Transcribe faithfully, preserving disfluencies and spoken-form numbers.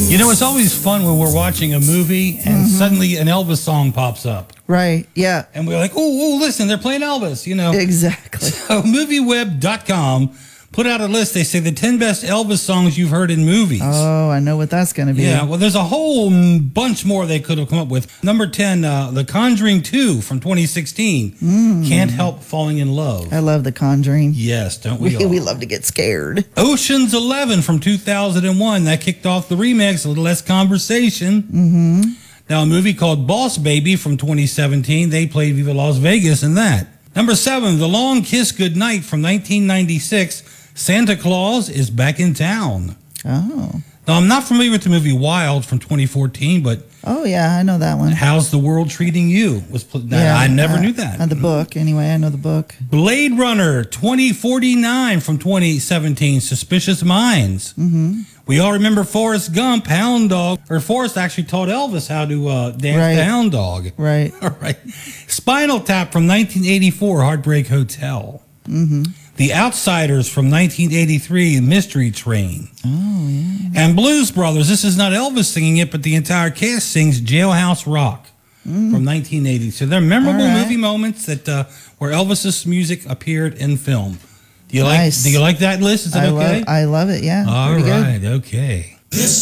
You know, it's always fun when we're watching a movie and mm-hmm. suddenly an Elvis song pops up. Right, yeah. And we're like, oh, oh, listen, they're playing Elvis, you know. Exactly. So movie web dot com put out a list. They say the ten best Elvis songs you've heard in movies. Oh, I know what that's going to be. Yeah, well, there's a whole bunch more they could have come up with. Number ten, uh, The Conjuring two from twenty sixteen. Mm. Can't Help Falling in Love. I love The Conjuring. Yes, don't we, we all? We love to get scared. Ocean's eleven from two thousand one. That kicked off the remix, A Little Less Conversation. Mm-hmm. Now, a movie called Boss Baby from twenty seventeen. They played Viva Las Vegas in that. Number seven, The Long Kiss Goodnight from nineteen ninety-six. Santa Claus is Back in Town. Oh. Now, I'm not familiar with the movie Wild from twenty fourteen, but... Oh, yeah, I know that one. How's the World Treating You? Was pl- yeah, I never uh, knew that. Uh, the book, anyway, I know the book. Blade Runner twenty forty-nine from twenty seventeen, Suspicious Minds. Mm-hmm. We all remember Forrest Gump, Hound Dog. Or Forrest actually taught Elvis how to uh, dance right. the Hound Dog. Right. All right. Spinal Tap from nineteen eighty-four, Heartbreak Hotel. Mm-hmm. The Outsiders from nineteen eighty-three, Mystery Train. Oh, yeah. And Blues Brothers, this is not Elvis singing it, but the entire cast sings Jailhouse Rock mm. from nineteen eighty. So they're memorable right. movie moments that uh, where Elvis's music appeared in film. Do you nice. like? Do you like that list? Is that I okay? Love, I love it. Yeah. All Pretty right. good. Okay. This